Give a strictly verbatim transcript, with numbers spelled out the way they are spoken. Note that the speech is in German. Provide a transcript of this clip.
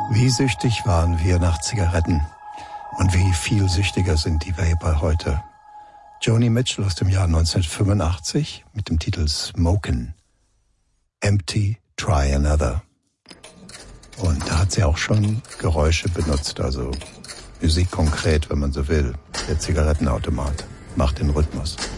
Wie süchtig waren wir nach Zigaretten und wie viel süchtiger sind die Vapor heute. Joni Mitchell aus dem Jahr neunzehnhundertfünfundachtzig mit dem Titel Smokin'. Empty, try another. Und da hat sie auch schon Geräusche benutzt, also Musik konkret, wenn man so will. Der Zigarettenautomat macht den Rhythmus.